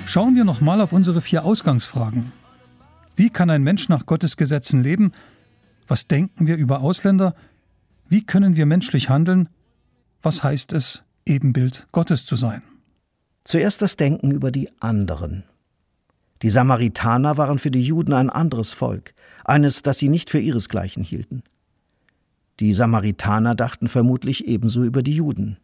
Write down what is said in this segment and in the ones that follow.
Schauen wir nochmal auf unsere 4 Ausgangsfragen. Wie kann ein Mensch nach Gottes Gesetzen leben? Was denken wir über Ausländer? Wie können wir menschlich handeln? Was heißt es, Ebenbild Gottes zu sein? Zuerst das Denken über die anderen. Die Samaritaner waren für die Juden ein anderes Volk, eines, das sie nicht für ihresgleichen hielten. Die Samaritaner dachten vermutlich ebenso über die Juden.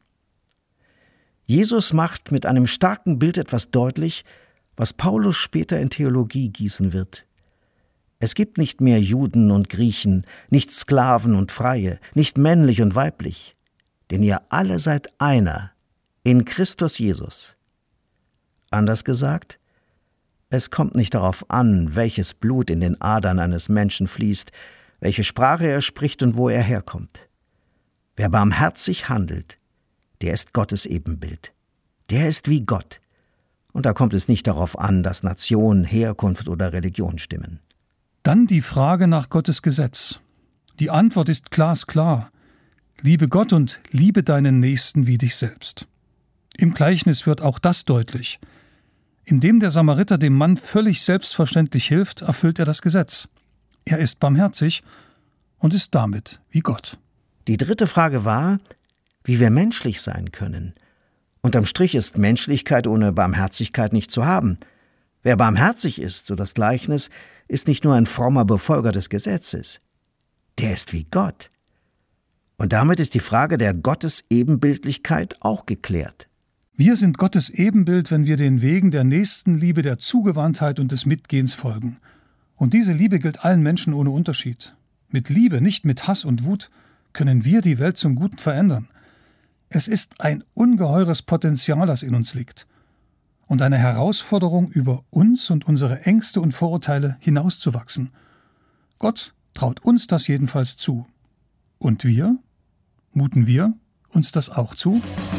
Jesus macht mit einem starken Bild etwas deutlich, was Paulus später in Theologie gießen wird. Es gibt nicht mehr Juden und Griechen, nicht Sklaven und Freie, nicht männlich und weiblich, denn ihr alle seid einer, in Christus Jesus. Anders gesagt, es kommt nicht darauf an, welches Blut in den Adern eines Menschen fließt, welche Sprache er spricht und wo er herkommt. Wer barmherzig handelt, der ist Gottes Ebenbild. Der ist wie Gott. Und da kommt es nicht darauf an, dass Nation, Herkunft oder Religion stimmen. Dann die Frage nach Gottes Gesetz. Die Antwort ist glasklar. Liebe Gott und liebe deinen Nächsten wie dich selbst. Im Gleichnis wird auch das deutlich. Indem der Samariter dem Mann völlig selbstverständlich hilft, erfüllt er das Gesetz. Er ist barmherzig und ist damit wie Gott. Die dritte Frage war, wie wir menschlich sein können. Unterm Strich ist Menschlichkeit ohne Barmherzigkeit nicht zu haben. Wer barmherzig ist, so das Gleichnis, ist nicht nur ein frommer Befolger des Gesetzes. Der ist wie Gott. Und damit ist die Frage der Gottesebenbildlichkeit auch geklärt. Wir sind Gottes Ebenbild, wenn wir den Wegen der Nächstenliebe, der Zugewandtheit und des Mitgehens folgen. Und diese Liebe gilt allen Menschen ohne Unterschied. Mit Liebe, nicht mit Hass und Wut, können wir die Welt zum Guten verändern. Es ist ein ungeheures Potenzial, das in uns liegt. Und eine Herausforderung, über uns und unsere Ängste und Vorurteile hinauszuwachsen. Gott traut uns das jedenfalls zu. Und wir? Muten wir uns das auch zu?